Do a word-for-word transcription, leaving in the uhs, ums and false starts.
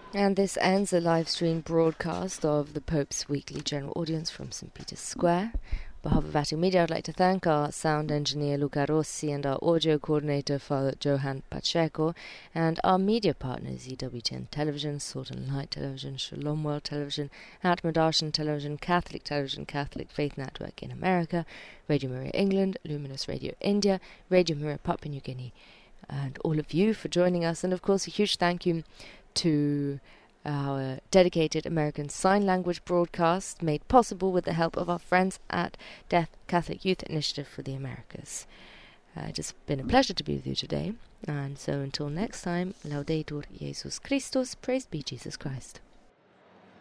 And this ends a live stream broadcast of the Pope's weekly general audience from Saint Peter's Square. On behalf of Vatican Media, I'd like to thank our sound engineer Luca Rossi and our audio coordinator Father Johan Pacheco, and our media partners E W T N Television, Salt and Light Television, Shalom World Television, Atmadarshan Television, Catholic Television, Catholic Faith Network in America, Radio Maria England, Luminous Radio India, Radio Maria Papua New Guinea, and all of you for joining us. And of course a huge thank you to our dedicated American Sign Language broadcast, made possible with the help of our friends at Deaf Catholic Youth Initiative for the Americas. Uh, it has been a pleasure to be with you today, and so until next time, Laudetur Jesus Christus, praise be Jesus Christ.